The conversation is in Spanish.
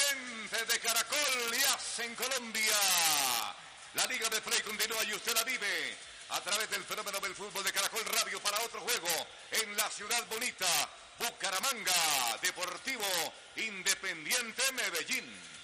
gente de Caracol y hace en Colombia. La Liga de Play continúa y usted la vive a través del fenómeno del fútbol de Caracol Radio para otro juego en la ciudad bonita, Bucaramanga, Deportivo Independiente Medellín.